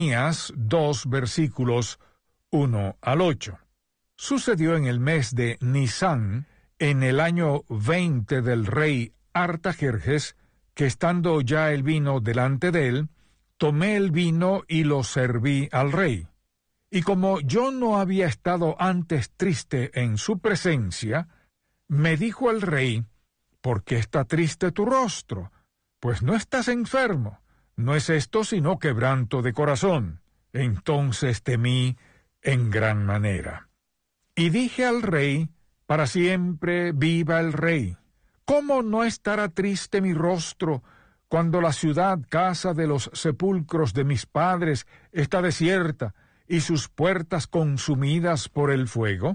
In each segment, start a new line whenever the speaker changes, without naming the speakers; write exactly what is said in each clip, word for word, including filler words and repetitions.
dos versículos uno al ocho. Sucedió en el mes de Nisán, en el año veinte del rey Artajerjes, que estando ya el vino delante de él, tomé el vino y lo serví al rey. Y como yo no había estado antes triste en su presencia, me dijo el rey: ¿por qué está triste tu rostro? Pues no estás enfermo. No es esto sino quebranto de corazón. Entonces temí en gran manera. Y dije al rey: para siempre viva el rey. ¿Cómo no estará triste mi rostro cuando la ciudad, casa de los sepulcros de mis padres, está desierta y sus puertas consumidas por el fuego?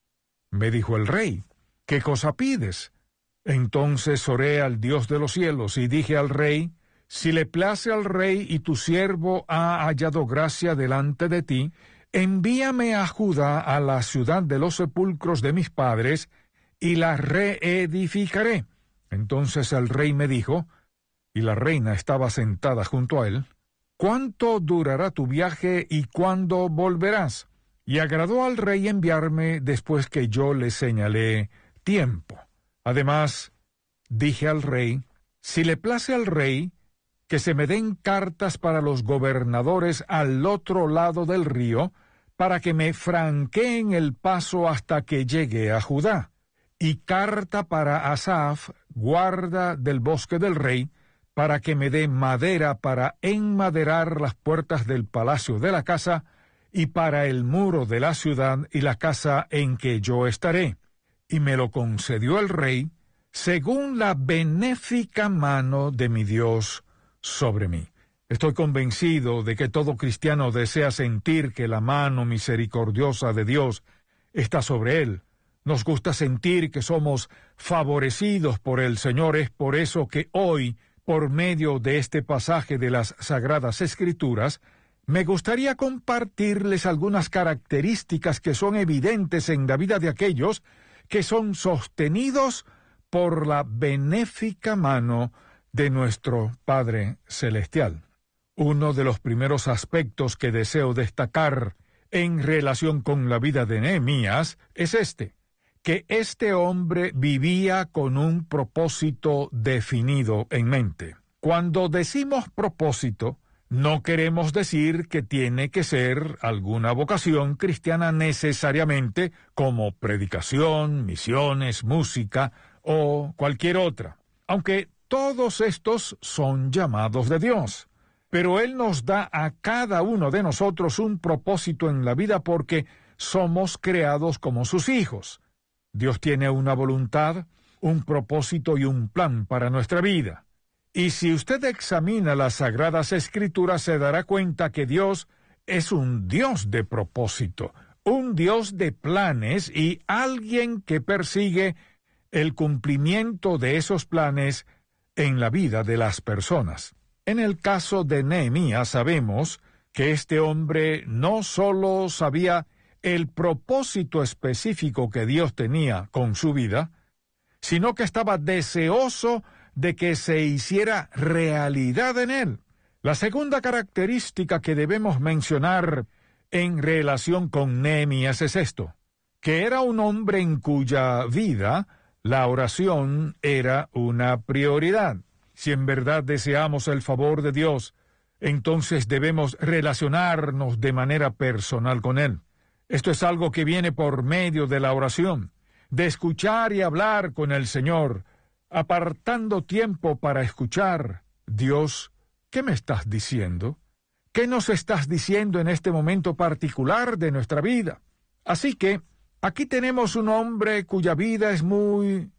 Me dijo el rey: ¿qué cosa pides? Entonces oré al Dios de los cielos y dije al rey: si le place al rey y tu siervo ha hallado gracia delante de ti, envíame a Judá, a la ciudad de los sepulcros de mis padres, y la reedificaré. Entonces el rey me dijo, y la reina estaba sentada junto a él: ¿cuánto durará tu viaje y cuándo volverás? Y agradó al rey enviarme después que yo le señalé tiempo. Además, dije al rey: si le place al rey, que se me den cartas para los gobernadores al otro lado del río, para que me franqueen el paso hasta que llegue a Judá, y carta para Asaf, guarda del bosque del rey, para que me dé madera para enmaderar las puertas del palacio de la casa, y para el muro de la ciudad y la casa en que yo estaré. Y me lo concedió el rey, según la benéfica mano de mi Dios sobre mí. Estoy convencido de que todo cristiano desea sentir que la mano misericordiosa de Dios está sobre él. Nos gusta sentir que somos favorecidos por el Señor. Es por eso que hoy, por medio de este pasaje de las Sagradas Escrituras, me gustaría compartirles algunas características que son evidentes en la vida de aquellos que son sostenidos por la benéfica mano de nuestro Padre Celestial. Uno de los primeros aspectos que deseo destacar en relación con la vida de Nehemías es este: que este hombre vivía con un propósito definido en mente. Cuando decimos propósito, no queremos decir que tiene que ser alguna vocación cristiana necesariamente, como predicación, misiones, música o cualquier otra, aunque todos estos son llamados de Dios. Pero Él nos da a cada uno de nosotros un propósito en la vida porque somos creados como sus hijos. Dios tiene una voluntad, un propósito y un plan para nuestra vida. Y si usted examina las Sagradas Escrituras, se dará cuenta que Dios es un Dios de propósito, un Dios de planes y alguien que persigue el cumplimiento de esos planes en la vida de las personas. En el caso de Nehemías sabemos que este hombre no solo sabía el propósito específico que Dios tenía con su vida, sino que estaba deseoso de que se hiciera realidad en él. La segunda característica que debemos mencionar en relación con Nehemías es esto: que era un hombre en cuya vida la oración era una prioridad. Si en verdad deseamos el favor de Dios, entonces debemos relacionarnos de manera personal con Él. Esto es algo que viene por medio de la oración, de escuchar y hablar con el Señor, apartando tiempo para escuchar. Dios, ¿qué me estás diciendo? ¿Qué nos estás diciendo en este momento particular de nuestra vida? Así que aquí tenemos un hombre cuya vida es muy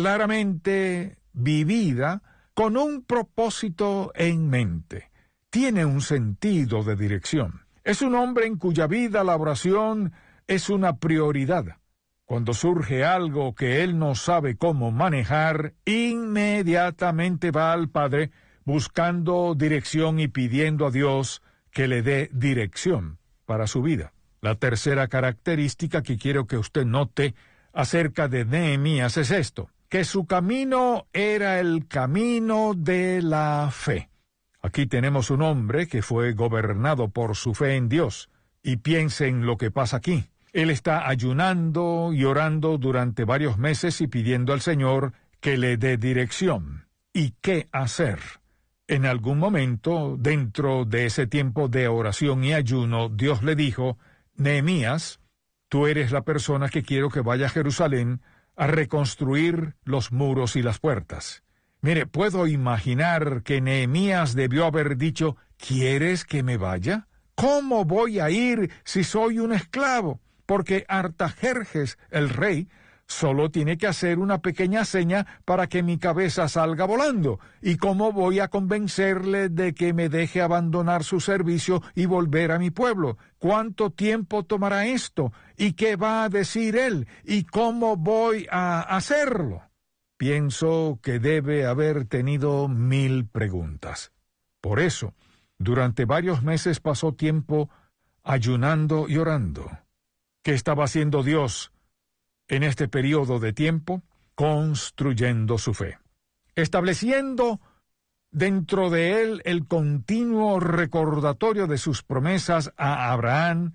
claramente vivida con un propósito en mente. Tiene un sentido de dirección. Es un hombre en cuya vida la oración es una prioridad. Cuando surge algo que él no sabe cómo manejar, inmediatamente va al Padre buscando dirección y pidiendo a Dios que le dé dirección para su vida. La tercera característica que quiero que usted note acerca de Nehemías es esto: que su camino era el camino de la fe. Aquí tenemos un hombre que fue gobernado por su fe en Dios. Y piensen lo que pasa aquí. Él está ayunando y orando durante varios meses y pidiendo al Señor que le dé dirección. ¿Y qué hacer? En algún momento, dentro de ese tiempo de oración y ayuno, Dios le dijo: Nehemías, tú eres la persona que quiero que vaya a Jerusalén a reconstruir los muros y las puertas. Mire, puedo imaginar que Nehemías debió haber dicho: ¿Quieres que me vaya? ¿Cómo voy a ir si soy un esclavo? Porque Artajerjes, el rey, solo tiene que hacer una pequeña seña para que mi cabeza salga volando. ¿Y cómo voy a convencerle de que me deje abandonar su servicio y volver a mi pueblo? ¿Cuánto tiempo tomará esto? ¿Y qué va a decir él? ¿Y cómo voy a hacerlo? Pienso que debe haber tenido mil preguntas. Por eso, durante varios meses pasó tiempo ayunando y orando. ¿Qué estaba haciendo Dios en este periodo de tiempo? Construyendo su fe, estableciendo dentro de él el continuo recordatorio de sus promesas a Abraham,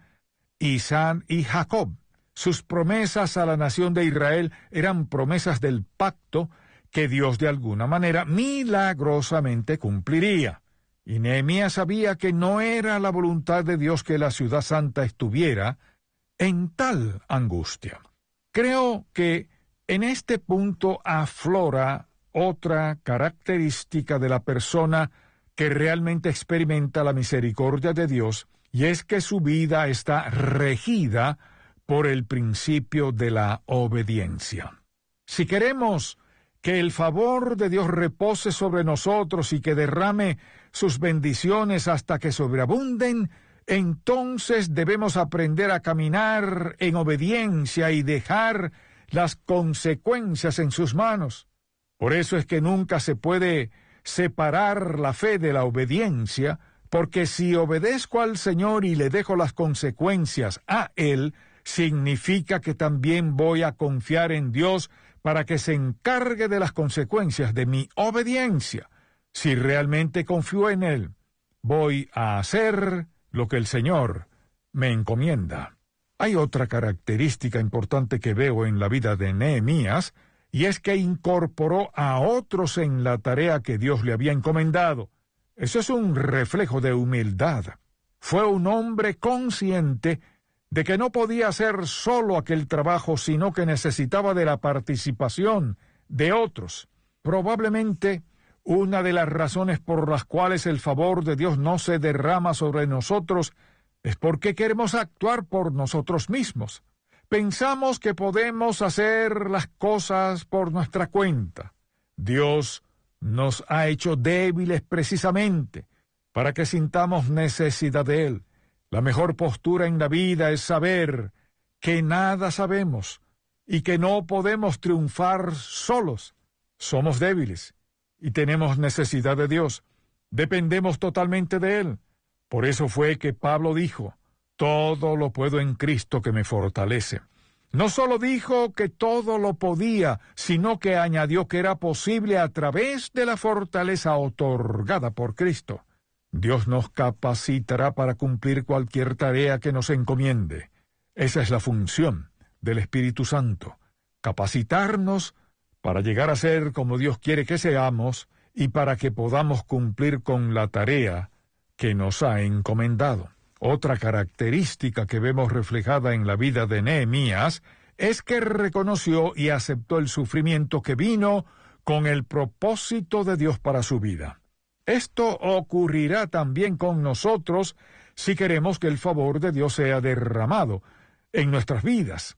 Isaac y Jacob. Sus promesas a la nación de Israel eran promesas del pacto que Dios de alguna manera milagrosamente cumpliría. Y Nehemías sabía que no era la voluntad de Dios que la ciudad santa estuviera en tal angustia. Creo que en este punto aflora otra característica de la persona que realmente experimenta la misericordia de Dios, y es que su vida está regida por el principio de la obediencia. Si queremos que el favor de Dios repose sobre nosotros y que derrame sus bendiciones hasta que sobreabunden, entonces debemos aprender a caminar en obediencia y dejar las consecuencias en sus manos. Por eso es que nunca se puede separar la fe de la obediencia, porque si obedezco al Señor y le dejo las consecuencias a Él, significa que también voy a confiar en Dios para que se encargue de las consecuencias de mi obediencia. Si realmente confío en Él, voy a hacer lo que el Señor me encomienda. Hay otra característica importante que veo en la vida de Nehemías, y es que incorporó a otros en la tarea que Dios le había encomendado. Eso es un reflejo de humildad. Fue un hombre consciente de que no podía hacer solo aquel trabajo, sino que necesitaba de la participación de otros. Probablemente una de las razones por las cuales el favor de Dios no se derrama sobre nosotros es porque queremos actuar por nosotros mismos. Pensamos que podemos hacer las cosas por nuestra cuenta. Dios nos ha hecho débiles precisamente para que sintamos necesidad de Él. La mejor postura en la vida es saber que nada sabemos y que no podemos triunfar solos. Somos débiles y tenemos necesidad de Dios. Dependemos totalmente de Él. Por eso fue que Pablo dijo: todo lo puedo en Cristo que me fortalece. No solo dijo que todo lo podía, sino que añadió que era posible a través de la fortaleza otorgada por Cristo. Dios nos capacitará para cumplir cualquier tarea que nos encomiende. Esa es la función del Espíritu Santo: capacitarnos para llegar a ser como Dios quiere que seamos y para que podamos cumplir con la tarea que nos ha encomendado. Otra característica que vemos reflejada en la vida de Nehemías es que reconoció y aceptó el sufrimiento que vino con el propósito de Dios para su vida. Esto ocurrirá también con nosotros si queremos que el favor de Dios sea derramado en nuestras vidas.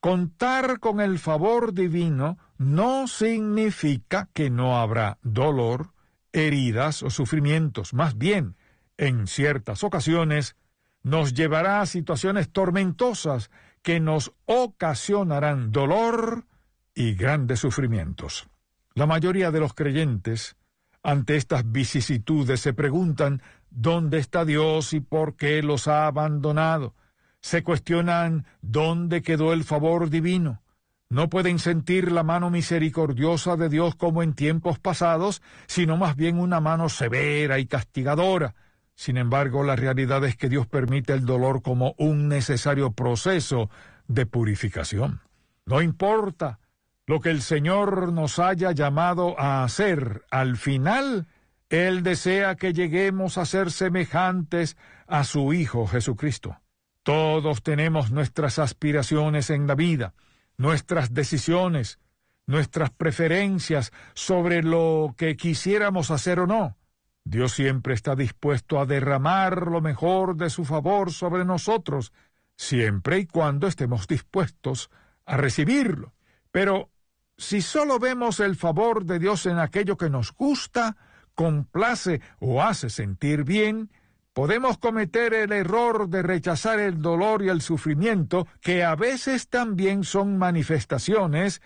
Contar con el favor divino no significa que no habrá dolor, heridas o sufrimientos. Más bien, en ciertas ocasiones, nos llevará a situaciones tormentosas que nos ocasionarán dolor y grandes sufrimientos. La mayoría de los creyentes, ante estas vicisitudes, se preguntan ¿dónde está Dios y por qué los ha abandonado? Se cuestionan ¿dónde quedó el favor divino? No pueden sentir la mano misericordiosa de Dios como en tiempos pasados, sino más bien una mano severa y castigadora. Sin embargo, la realidad es que Dios permite el dolor como un necesario proceso de purificación. No importa lo que el Señor nos haya llamado a hacer, al final, Él desea que lleguemos a ser semejantes a su Hijo Jesucristo. Todos tenemos nuestras aspiraciones en la vida, nuestras decisiones, nuestras preferencias sobre lo que quisiéramos hacer o no. Dios siempre está dispuesto a derramar lo mejor de su favor sobre nosotros, siempre y cuando estemos dispuestos a recibirlo. Pero si solo vemos el favor de Dios en aquello que nos gusta, complace o hace sentir bien, podemos cometer el error de rechazar el dolor y el sufrimiento, que a veces también son manifestaciones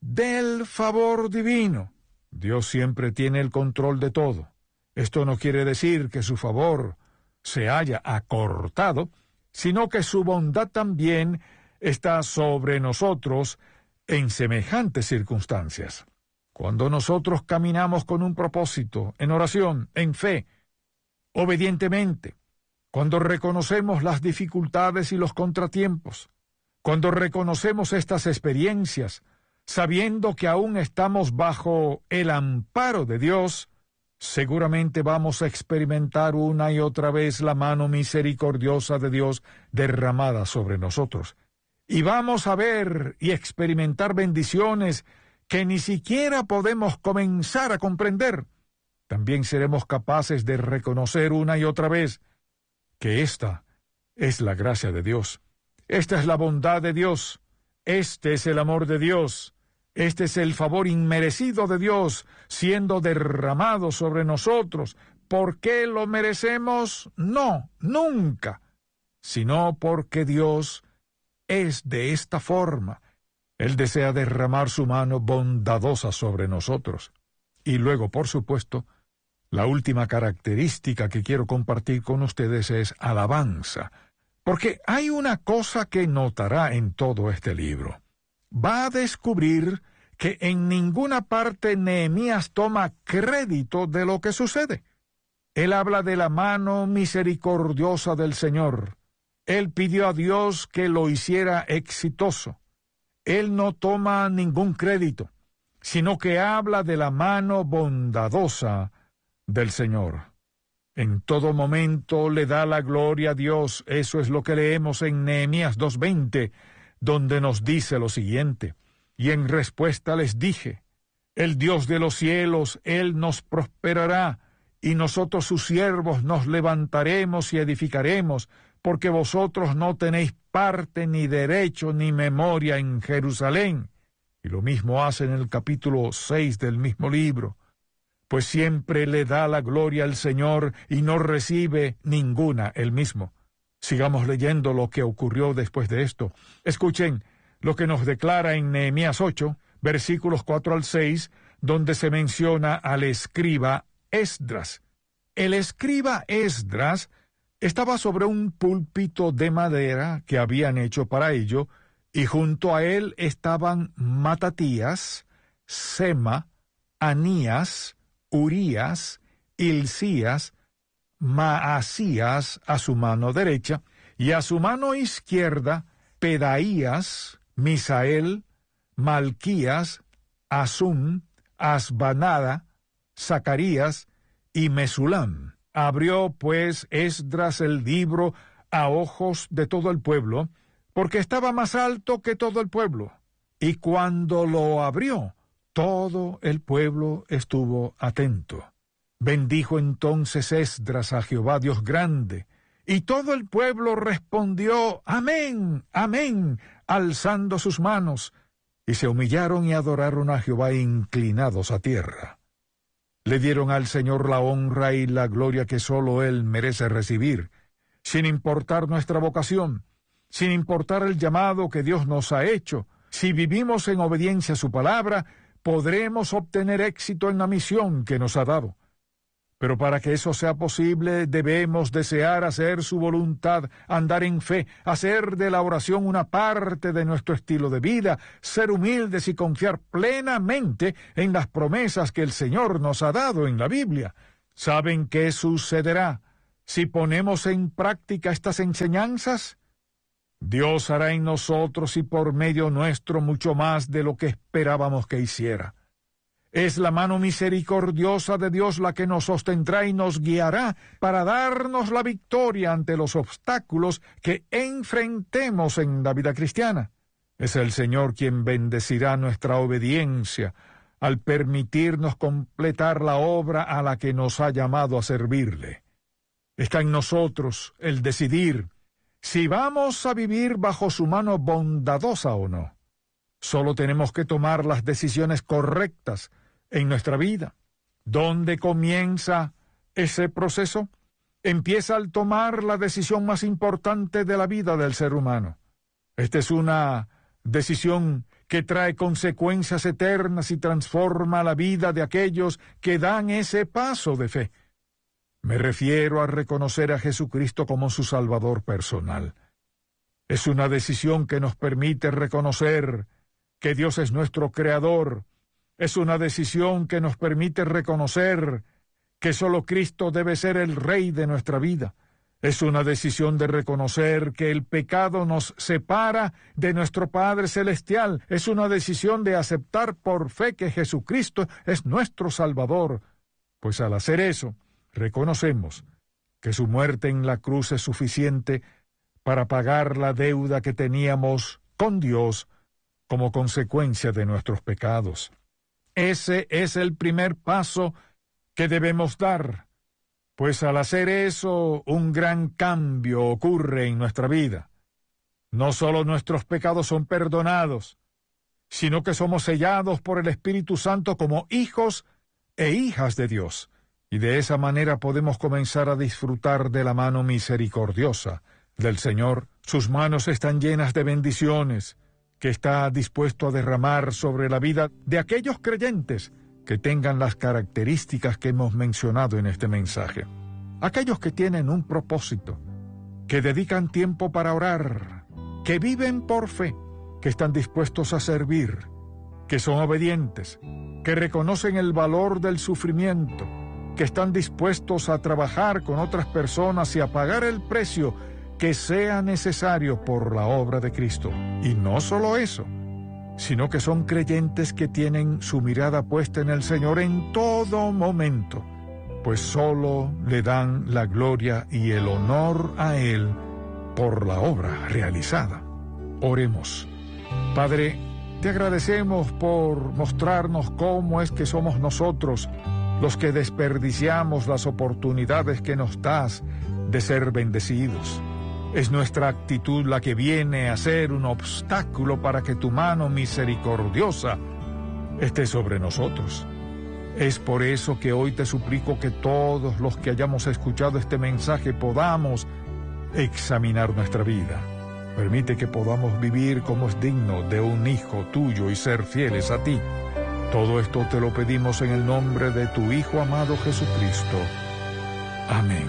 del favor divino. Dios siempre tiene el control de todo. Esto no quiere decir que su favor se haya acortado, sino que su bondad también está sobre nosotros en semejantes circunstancias. Cuando nosotros caminamos con un propósito, en oración, en fe, obedientemente, cuando reconocemos las dificultades y los contratiempos, cuando reconocemos estas experiencias, sabiendo que aún estamos bajo el amparo de Dios, seguramente vamos a experimentar una y otra vez la mano misericordiosa de Dios derramada sobre nosotros. Y vamos a ver y experimentar bendiciones que ni siquiera podemos comenzar a comprender. También seremos capaces de reconocer una y otra vez que esta es la gracia de Dios. Esta es la bondad de Dios. Este es el amor de Dios. Este es el favor inmerecido de Dios siendo derramado sobre nosotros. ¿Por qué lo merecemos? No, nunca. Sino porque Dios es de esta forma. Él desea derramar su mano bondadosa sobre nosotros. Y luego, por supuesto, la última característica que quiero compartir con ustedes es alabanza. Porque hay una cosa que notará en todo este libro. Va a descubrir que en ninguna parte Nehemías toma crédito de lo que sucede. Él habla de la mano misericordiosa del Señor. Él pidió a Dios que lo hiciera exitoso. Él no toma ningún crédito, sino que habla de la mano bondadosa del Señor. En todo momento le da la gloria a Dios. Eso es lo que leemos en Nehemías dos veinte, donde nos dice lo siguiente: y en respuesta les dije, el Dios de los cielos, Él nos prosperará, y nosotros sus siervos nos levantaremos y edificaremos, porque vosotros no tenéis parte ni derecho ni memoria en Jerusalén. Y lo mismo hace en el capítulo seis del mismo libro. Pues siempre le da la gloria al Señor y no recibe ninguna él mismo. Sigamos leyendo lo que ocurrió después de esto. Escuchen lo que nos declara en Nehemías ocho, versículos cuatro al seis, donde se menciona al escriba Esdras. El escriba Esdras estaba sobre un púlpito de madera que habían hecho para ello, y junto a él estaban Matatías, Sema, Anías, Urías, Hilcías, Maasías a su mano derecha, y a su mano izquierda Pedaías, Misael, Malquías, Asum, Asbanada, Zacarías y Mesulam. Abrió pues Esdras el libro a ojos de todo el pueblo, porque estaba más alto que todo el pueblo. Y cuando lo abrió, todo el pueblo estuvo atento. Bendijo entonces Esdras a Jehová Dios grande, y todo el pueblo respondió, Amén, Amén, alzando sus manos, y se humillaron y adoraron a Jehová inclinados a tierra. Le dieron al Señor la honra y la gloria que sólo Él merece recibir, sin importar nuestra vocación, sin importar el llamado que Dios nos ha hecho. Si vivimos en obediencia a su palabra, podremos obtener éxito en la misión que nos ha dado. Pero para que eso sea posible, debemos desear hacer su voluntad, andar en fe, hacer de la oración una parte de nuestro estilo de vida, ser humildes y confiar plenamente en las promesas que el Señor nos ha dado en la Biblia. ¿Saben qué sucederá si ponemos en práctica estas enseñanzas? Dios hará en nosotros y por medio nuestro mucho más de lo que esperábamos que hiciera. Es la mano misericordiosa de Dios la que nos sostendrá y nos guiará para darnos la victoria ante los obstáculos que enfrentemos en la vida cristiana. Es el Señor quien bendecirá nuestra obediencia al permitirnos completar la obra a la que nos ha llamado a servirle. Está en nosotros el decidir si vamos a vivir bajo su mano bondadosa o no. Solo tenemos que tomar las decisiones correctas en nuestra vida. ¿Dónde comienza ese proceso? Empieza al tomar la decisión más importante de la vida del ser humano. Esta es una decisión que trae consecuencias eternas y transforma la vida de aquellos que dan ese paso de fe. Me refiero a reconocer a Jesucristo como su Salvador personal. Es una decisión que nos permite reconocer que Dios es nuestro Creador. Es una decisión que nos permite reconocer que solo Cristo debe ser el Rey de nuestra vida. Es una decisión de reconocer que el pecado nos separa de nuestro Padre Celestial. Es una decisión de aceptar por fe que Jesucristo es nuestro Salvador. Pues al hacer eso, reconocemos que su muerte en la cruz es suficiente para pagar la deuda que teníamos con Dios como consecuencia de nuestros pecados. Ese es el primer paso que debemos dar, pues al hacer eso, un gran cambio ocurre en nuestra vida. No solo nuestros pecados son perdonados, sino que somos sellados por el Espíritu Santo como hijos e hijas de Dios, y de esa manera podemos comenzar a disfrutar de la mano misericordiosa del Señor. Sus manos están llenas de bendiciones, que está dispuesto a derramar sobre la vida de aquellos creyentes que tengan las características que hemos mencionado en este mensaje. Aquellos que tienen un propósito, que dedican tiempo para orar, que viven por fe, que están dispuestos a servir, que son obedientes, que reconocen el valor del sufrimiento, que están dispuestos a trabajar con otras personas y a pagar el precio que sea necesario por la obra de Cristo. Y no solo eso, sino que son creyentes que tienen su mirada puesta en el Señor en todo momento, pues solo le dan la gloria y el honor a Él por la obra realizada. Oremos. Padre, te agradecemos por mostrarnos cómo es que somos nosotros los que desperdiciamos las oportunidades que nos das de ser bendecidos. Es nuestra actitud la que viene a ser un obstáculo para que tu mano misericordiosa esté sobre nosotros. Es por eso que hoy te suplico que todos los que hayamos escuchado este mensaje podamos examinar nuestra vida. Permite que podamos vivir como es digno de un hijo tuyo y ser fieles a ti. Todo esto te lo pedimos en el nombre de tu Hijo amado Jesucristo. Amén.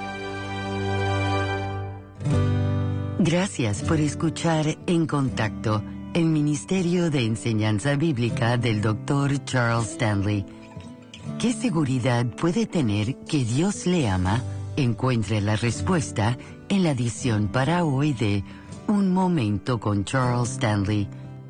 Gracias por escuchar En Contacto, el Ministerio de Enseñanza Bíblica del doctor Charles Stanley. ¿Qué seguridad puede tener que Dios le ama? Encuentre la respuesta en la edición para hoy de Un Momento con Charles Stanley.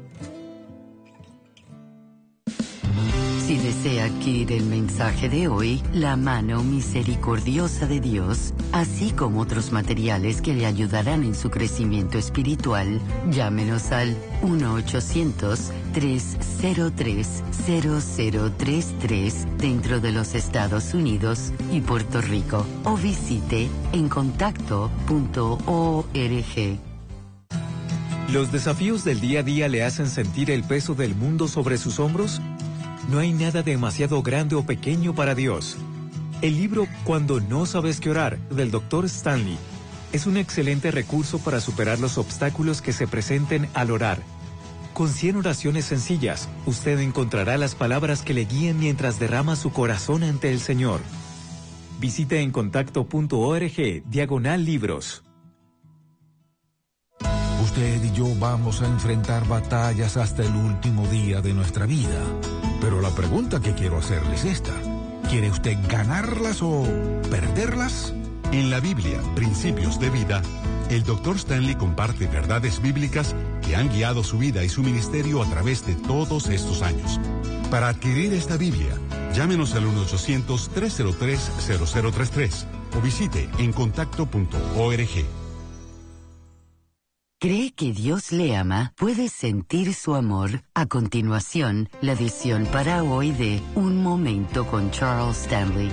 Si desea adquirir el mensaje de hoy, La mano misericordiosa de Dios, así como otros materiales que le ayudarán en su crecimiento espiritual, llámenos al uno ochocientos, tres cero tres, cero cero tres tres dentro de los Estados Unidos y Puerto Rico o visite en contacto punto org.
¿Los desafíos del día a día le hacen sentir el peso del mundo sobre sus hombros? No hay nada demasiado grande o pequeño para Dios. El libro Cuando no sabes qué orar, del doctor Stanley, es un excelente recurso para superar los obstáculos que se presenten al orar. Con cien oraciones sencillas, usted encontrará las palabras que le guíen mientras derrama su corazón ante el Señor. Visite encontacto.org, diagonal libros.
Usted y yo vamos a enfrentar batallas hasta el último día de nuestra vida. Pero la pregunta que quiero hacerle es esta. ¿Quiere usted ganarlas o perderlas?
En la Biblia, Principios de Vida, el doctor Stanley comparte verdades bíblicas que han guiado su vida y su ministerio a través de todos estos años. Para adquirir esta Biblia, llámenos al uno ochocientos, tres cero tres, cero cero tres tres o visite encontacto punto org.
¿Cree que Dios le ama? ¿Puede sentir su amor? A continuación, la edición para hoy de Un Momento con Charles Stanley.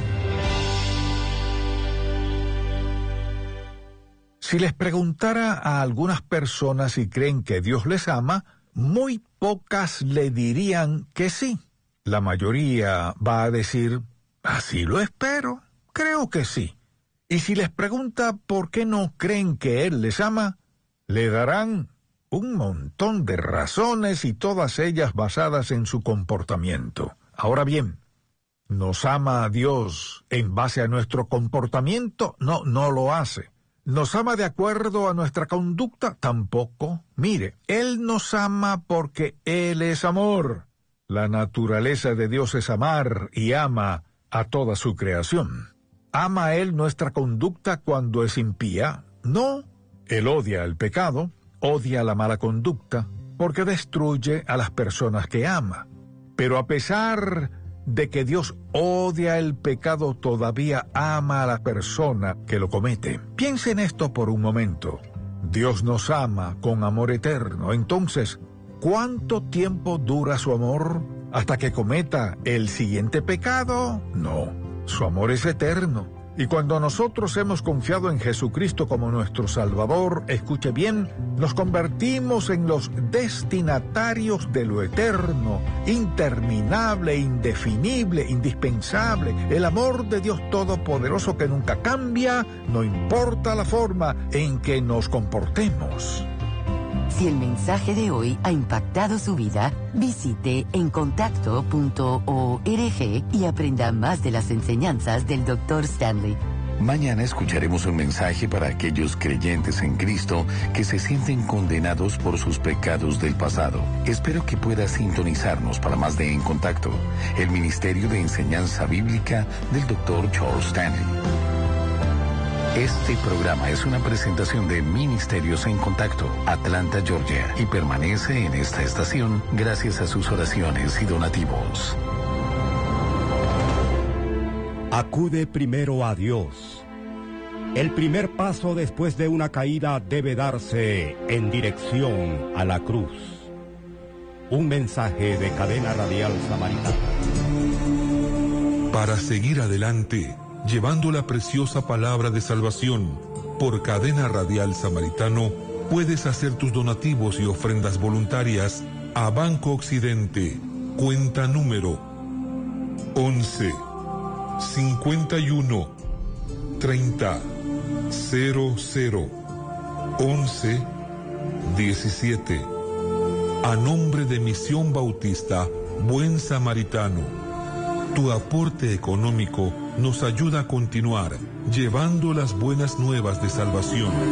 Si les preguntara a algunas personas si creen que Dios les ama, muy pocas le dirían que sí. La mayoría va a decir, así lo espero, creo que sí. Y si les pregunta por qué no creen que Él les ama, le darán un montón de razones y todas ellas basadas en su comportamiento. Ahora bien, ¿nos ama a Dios en base a nuestro comportamiento? No, no lo hace. ¿Nos ama de acuerdo a nuestra conducta? Tampoco. Mire, Él nos ama porque Él es amor. La naturaleza de Dios es amar y ama a toda su creación. ¿Ama Él nuestra conducta cuando es impía? No. Él odia el pecado, odia la mala conducta, porque destruye a las personas que ama. Pero a pesar de que Dios odia el pecado, todavía ama a la persona que lo comete. Piensen en esto por un momento. Dios nos ama con amor eterno. Entonces, ¿cuánto tiempo dura su amor? ¿Hasta que cometa el siguiente pecado? No, su amor es eterno. Y cuando nosotros hemos confiado en Jesucristo como nuestro Salvador, escuche bien, nos convertimos en los destinatarios de lo eterno, interminable, indefinible, indispensable, el amor de Dios Todopoderoso que nunca cambia, no importa la forma en que nos comportemos.
Si el mensaje de hoy ha impactado su vida, visite encontacto punto org y aprenda más de las enseñanzas del doctor Stanley.
Mañana escucharemos un mensaje para aquellos creyentes en Cristo que se sienten condenados por sus pecados del pasado. Espero que pueda sintonizarnos para más de En Contacto, el Ministerio de Enseñanza Bíblica del doctor Charles Stanley. Este programa es una presentación de Ministerios en Contacto, Atlanta, Georgia, y permanece en esta estación gracias a sus oraciones y donativos.
Acude primero a Dios. El primer paso después de una caída debe darse en dirección a la cruz. Un mensaje de Cadena Radial Samaritana.
Para seguir adelante, llevando la preciosa palabra de salvación por Cadena Radial Samaritano, puedes hacer tus donativos y ofrendas voluntarias a Banco Occidente, cuenta número once, cincuenta y uno, treinta, cero cero, once, diecisiete. A nombre de Misión Bautista Buen Samaritano. Tu aporte económico nos ayuda a continuar llevando las buenas nuevas de salvación